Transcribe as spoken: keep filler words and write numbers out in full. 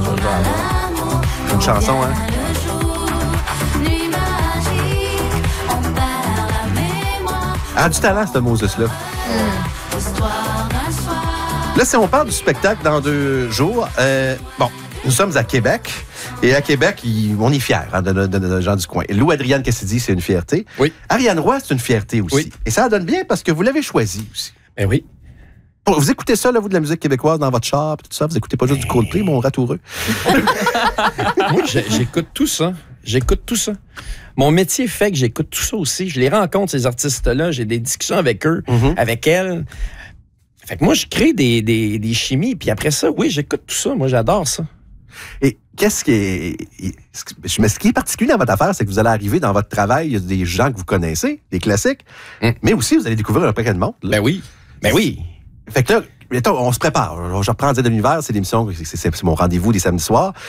Une chanson, hein? Elle a du talent, cette Moses-là. Mm. Là, si on parle du spectacle dans deux jours, euh, bon, nous sommes à Québec. Et à Québec, il, on est fiers hein, de, de, de, de gens du coin. Lou Adrienne Cassidy, c'est une fierté. Oui. Ariane Roy, c'est une fierté aussi. Oui. Et ça donne bien parce que vous l'avez choisi aussi. Ben oui. Bon, vous écoutez ça, là, vous, de la musique québécoise dans votre char, tout ça? Vous écoutez pas juste du Coldplay, mon ratoureux? Moi, j'écoute tout ça. J'écoute tout ça. Mon métier fait que j'écoute tout ça aussi. Je les rencontre, ces artistes-là. J'ai des discussions avec eux, mm-hmm. avec elles. Fait que moi, je crée des, des, des chimies. Puis après ça, oui, j'écoute tout ça. Moi, j'adore ça. Et qu'est-ce qui est... Mais ce qui est particulier dans votre affaire, c'est que vous allez arriver dans votre travail, il y a des gens que vous connaissez, des classiques, mm. mais aussi, vous allez découvrir un paquet de monde. Là. Ben oui. Ben oui. Fait que là, on se prépare. Je reprends Dire de l'univers, c'est l'émission, c'est, c'est mon rendez-vous des samedis soirs.